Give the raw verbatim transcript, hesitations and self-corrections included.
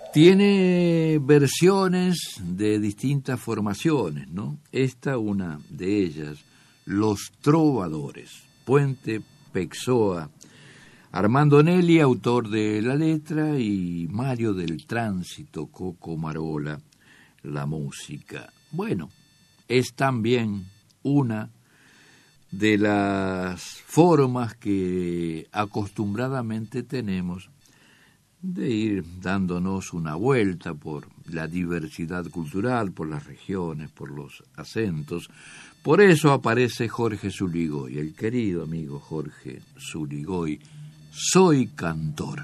Tiene versiones de distintas formaciones, ¿no? Esta, una de ellas, Los Trovadores, Puente Pexoa, Armando Nelli, autor de la letra, y Mario del Tránsito, Coco Marola, la música. Bueno, es también una de las formas que acostumbradamente tenemos de ir dándonos una vuelta por la diversidad cultural, por las regiones, por los acentos. Por eso aparece Jorge Zuligoy, el querido amigo Jorge Zuligoy. Soy cantor.